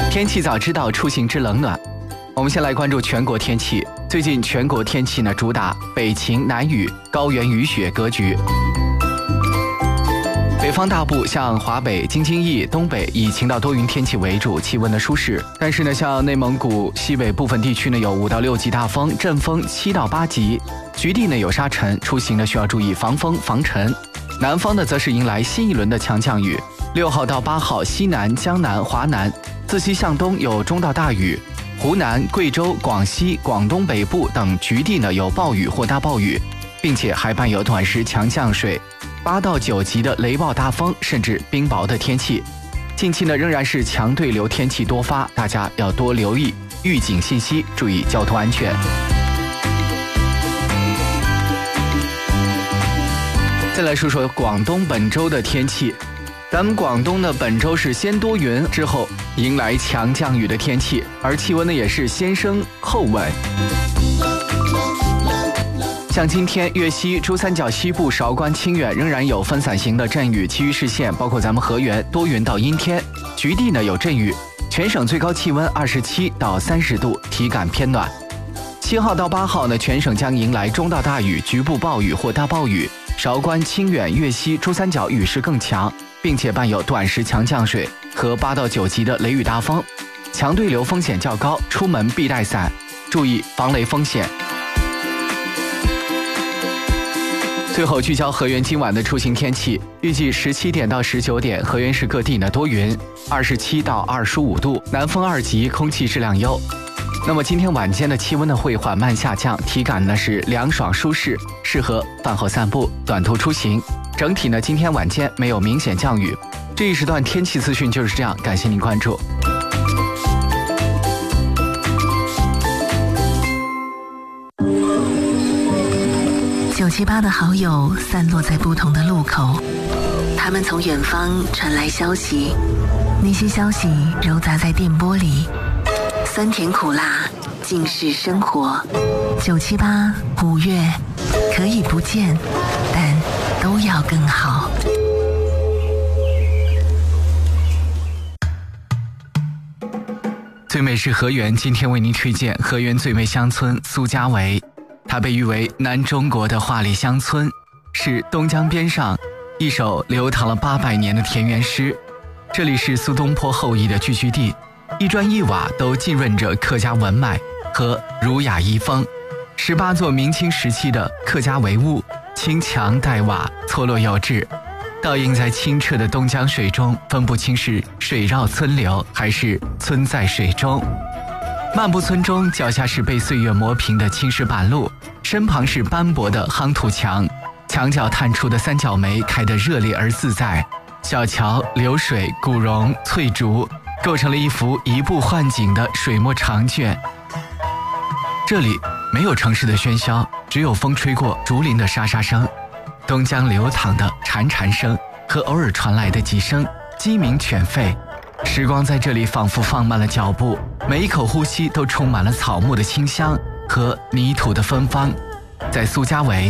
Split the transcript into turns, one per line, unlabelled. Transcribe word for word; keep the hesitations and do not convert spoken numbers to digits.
天气早知道，出行知冷暖。我们先来关注全国天气。最近全国天气呢主打北晴南雨、高原雨雪格局。北方大部像华北、京津冀、东北以晴到多云天气为主，气温的舒适。但是呢，像内蒙古西北部分地区呢有五到六级大风，阵风七到八级，局地呢有沙尘，出行呢需要注意防风防尘。南方呢则是迎来新一轮的强降雨。六号到八号，西南、江南、华南自西向东有中到大雨，湖南、贵州、广西、广东北部等局地呢有暴雨或大暴雨，并且还伴有短时强降水。八到九级的雷暴大风，甚至冰雹的天气。近期呢仍然是强对流天气多发，大家要多留意预警信息，注意交通安全。再来说说广东本周的天气。咱们广东呢本周是先多云，之后迎来强降雨的天气，而气温呢也是先升后稳。像今天粤西、珠三角西部、韶关、清远仍然有分散型的阵雨，其余市县包括咱们河源多云到阴天，局地呢有阵雨。全省最高气温二十七到三十度，体感偏暖。七号到八号呢，全省将迎来中到大雨、局部暴雨或大暴雨。韶关、清远、粤西、珠三角雨势更强，并且伴有短时强降水和八到九级的雷雨大风，强对流风险较高，出门必带伞，注意防雷风险。最后聚焦河源今晚的出行天气，预计十七点到十九点，河源市各地呢多云，二十七到二十五度，南风二级，空气质量优。那么今天晚间的气温呢会缓慢下降，体感呢是凉爽舒适，适合饭后散步、短途出行。整体呢今天晚间没有明显降雨。这一时段天气资讯就是这样，感谢您关注。
九七八的好友散落在不同的路口，他们从远方传来消息，那些消息糅杂在电波里，酸甜苦辣尽是生活。九七八五月可以不见，但都要更好。
最美是河源，今天为您推荐河源最美乡村苏家围。它被誉为南中国的画里乡村，是东江边上一首流淌了八百年的田园诗。这里是苏东坡后裔的聚居地，一砖一瓦都浸润着客家文脉和儒雅遗风。十八座明清时期的客家围屋，青墙黛瓦，错落有致，倒映在清澈的东江水中，分不清是水绕村流还是村在水中。漫步村中，脚下是被岁月磨平的青石板路，身旁是斑驳的夯土墙，墙角探出的三角梅开得热烈而自在，小桥、流水、古榕、翠竹构成了一幅移步换景的水墨长卷。这里没有城市的喧嚣，只有风吹过竹林的沙沙声，东江流淌的潺潺声和偶尔传来的几声鸡鸣犬吠。时光在这里仿佛放慢了脚步，每一口呼吸都充满了草木的清香和泥土的芬芳。在苏家围，